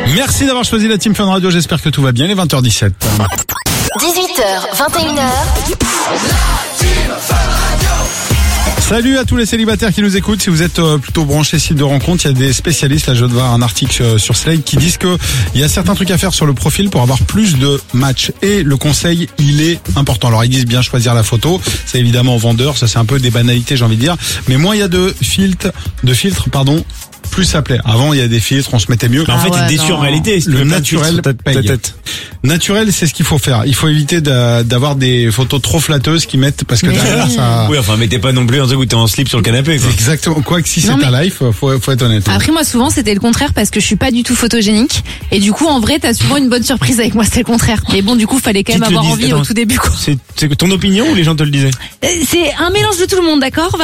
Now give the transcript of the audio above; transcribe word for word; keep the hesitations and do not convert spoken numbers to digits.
Merci d'avoir choisi la Team Fun Radio, j'espère que tout va bien, les vingt heures dix-sept. dix-huit heures, vingt et une heures. Salut à tous les célibataires qui nous écoutent. Si vous êtes euh, plutôt branchés site de rencontre, il y a des spécialistes, là je viens de voir un article euh, sur Slate qui disent que il y a certains trucs à faire sur le profil pour avoir plus de matchs. Et le conseil, il est important. Alors ils disent bien choisir la photo, c'est évidemment aux vendeurs, ça c'est un peu des banalités j'ai envie de dire. Mais moins il y a de filtres, de filtres pardon, plus ça plaît. Avant il y a des filtres, on se mettait mieux. Mais en Ah fait, ouais, t'es déçu non. en réalité. Le naturel paye. Peut-être. Naturel, c'est ce qu'il faut faire. Il faut éviter de- d'avoir des photos trop flatteuses qui mettent, parce que Mais derrière oui. ça... Oui, enfin, mais t'es pas non plus un truc où t'es en slip sur le canapé, quoi. Exactement. Quoi que si Non, c'est mais- ta life, faut, faut être honnête. Après moi souvent c'était le contraire parce que je suis pas du tout photogénique et du coup en vrai t'as souvent une bonne surprise avec moi, c'était le contraire. Mais bon du coup fallait quand Qui même te le avoir dit envie Attends. au tout début quoi. C'est, c'est ton opinion ou les gens te le disaient? Euh, C'est un mélange de tout le monde, d'accord ?